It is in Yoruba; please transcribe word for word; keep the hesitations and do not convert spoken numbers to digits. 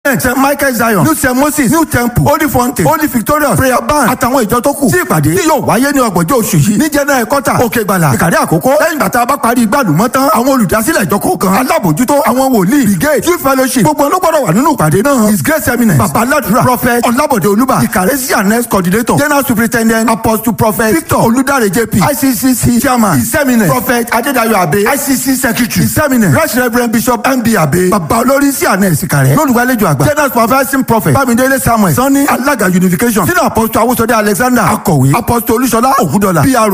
saint michael zion new saint moses new temple holy fountain holy victorious prayer band àtàwọn ìjọ tó kù sí ìpàdé tí yóò wáyé ní ọgbọ̀njọ́ oṣù yìí ní general quarter òkè ìgbàlà ìkàrí àkókò lẹ́yìn ìgbà tá a bá parí gbàlùmọ́ tán àwọn olùdásílẹ̀ ìjọ kọ̀ọ̀kan alábòjútó àwọn wòlíì brigade youth fellowship gbogbo ọlọ́gbọ́dọ̀ wà nínú ìpàdé náà his grace eminence baba aládùúrà prophet ọlábọ̀dé olúbà ìkàrẹ́ sí anes coordinator general superintendent apostle prophet victor olùdarí jp I C C C chairman his eminence prophet adédayọ̀ abe I C C secretary his eminence right reverend bishop M B abe baba olórí sí anes ìkàrẹ́ lólùgbàlejò àgbà general supervising prophet bámidélé samuel sanni alága unification sínú apostle awosode alexander akọ̀wé apostle olúṣọlá ògúdọ̀là P R